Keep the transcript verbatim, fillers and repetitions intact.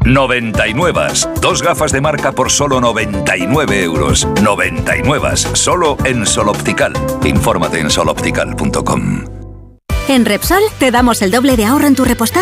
noventa y nueve. Dos gafas de marca por solo noventa y nueve euros. noventa y nueve. Solo en Sol Optical. Infórmate en sol optical punto com. En Repsol te damos el doble de ahorro en tu repostaje